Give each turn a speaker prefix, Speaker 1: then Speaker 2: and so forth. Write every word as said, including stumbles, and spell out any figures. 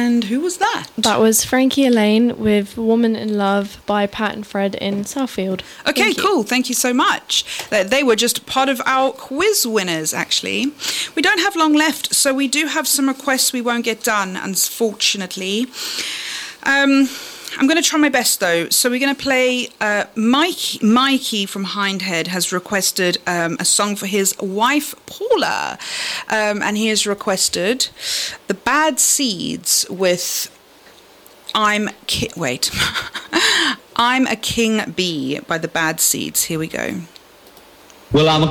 Speaker 1: And who was that?
Speaker 2: That was Frankie Elaine with Woman in Love by Pat and Fred in Southfield.
Speaker 1: Okay,
Speaker 2: Thank you.
Speaker 1: cool. Thank you so much. They they were just part of our quiz winners, actually. We don't have long left, so we do have some requests we won't get done, unfortunately. Um... I'm going to try my best, though. So we're going to play... Uh, Mike, Mikey from Hindhead has requested um, a song for his wife, Paula. Um, and he has requested The Bad Seeds with I'm... Ki- wait. I'm a King Bee by The Bad Seeds. Here we go.
Speaker 3: Well, I'm a